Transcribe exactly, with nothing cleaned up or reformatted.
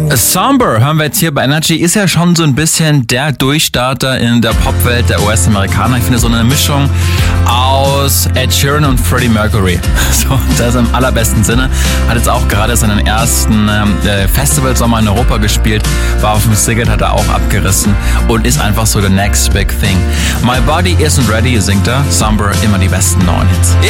Somber hören wir jetzt hier bei Energy, ist ja schon so ein bisschen der Durchstarter in der Popwelt der U S-Amerikaner. Ich finde so eine Mischung aus Ed Sheeran und Freddie Mercury. So, das im allerbesten Sinne. Hat jetzt auch gerade seinen ersten äh, Festivalsommer in Europa gespielt, war auf dem Siget, hat er auch abgerissen und ist einfach so the next big thing. My Body Isn't Ready singt er, Somber, immer die besten neuen Hits.